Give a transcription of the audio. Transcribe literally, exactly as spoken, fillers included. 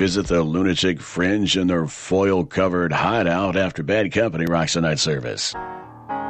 visit the Lunatic Fringe in their foil-covered hideout after Bad Company rocks the night service.